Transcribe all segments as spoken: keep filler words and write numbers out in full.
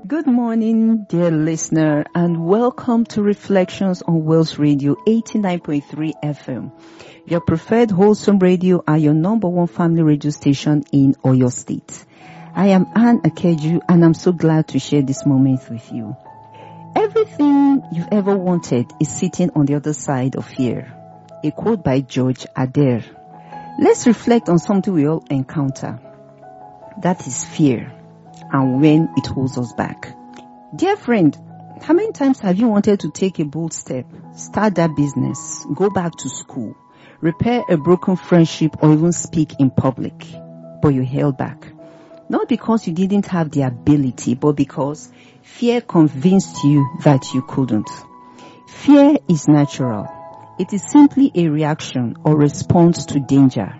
Good morning, dear listener, and welcome to Reflections on Wells Radio eighty-nine point three F M, your preferred wholesome radio and your number one family radio station in Oyo State. I am Anne Akeju, and I'm so glad to share this moment with you. Everything you've ever wanted is sitting on the other side of fear. A quote by George Adair. Let's reflect on something we all encounter. That is fear, and when it holds us back. Dear friend, how many times have you wanted to take a bold step, start that business, go back to school, repair a broken friendship, or even speak in public, but you held back? Not because you didn't have the ability, but because fear convinced you that you couldn't. Fear is natural. It is simply a reaction or response to danger,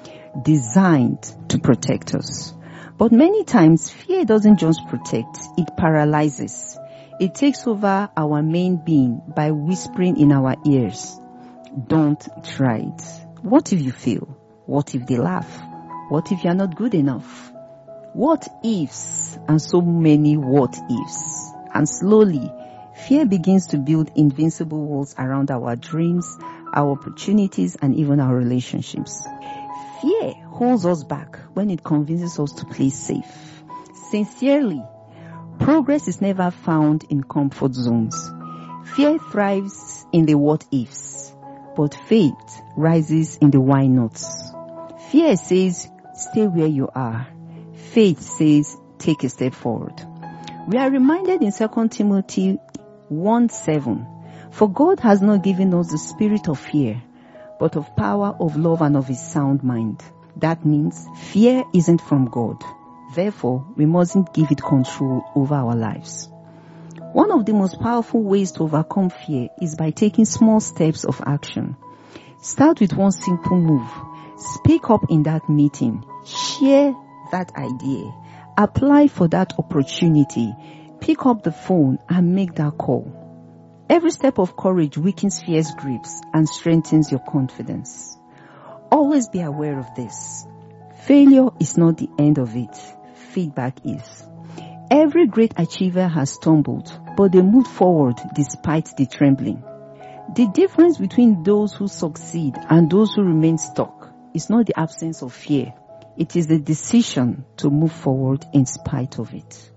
designed to protect us. But many times, fear doesn't just protect, it paralyzes. It takes over our main being by whispering in our ears, don't try it. What if you fail? What if they laugh? What if you're not good enough? What ifs, and so many what ifs. And slowly, fear begins to build invincible walls around our dreams, our opportunities, and even our relationships. Fear holds us back when it convinces us to play safe. Sincerely, progress is never found in comfort zones. Fear thrives in the what-ifs, but faith rises in the why-nots. Fear says, stay where you are. Faith says, take a step forward. We are reminded in Second Timothy one seven, for God has not given us the spirit of fear, but of power, of love, and of his sound mind. That means fear isn't from God. Therefore, we mustn't give it control over our lives. One of the most powerful ways to overcome fear is by taking small steps of action. Start with one simple move. Speak up in that meeting. Share that idea. Apply for that opportunity. Pick up the phone and make that call. Every step of courage weakens fear's grips and strengthens your confidence. Always be aware of this. Failure is not the end of it. Feedback is. Every great achiever has stumbled, but they moved forward despite the trembling. The difference between those who succeed and those who remain stuck is not the absence of fear. It is the decision to move forward in spite of it.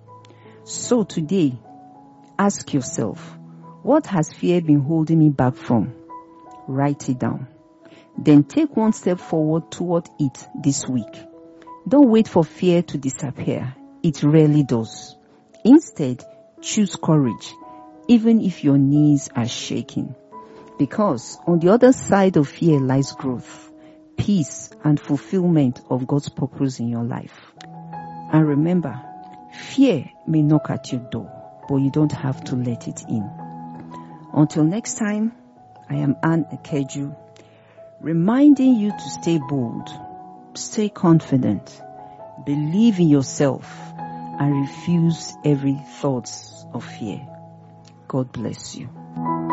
So today, ask yourself, what has fear been holding me back from? Write it down. Then take one step forward toward it this week. Don't wait for fear to disappear. It rarely does. Instead, choose courage, even if your knees are shaking. Because on the other side of fear lies growth, peace, and fulfillment of God's purpose in your life. And remember, fear may knock at your door, but you don't have to let it in. Until next time, I am Anne Akeju, reminding you to stay bold, stay confident, believe in yourself, and refuse every thought of fear. God bless you.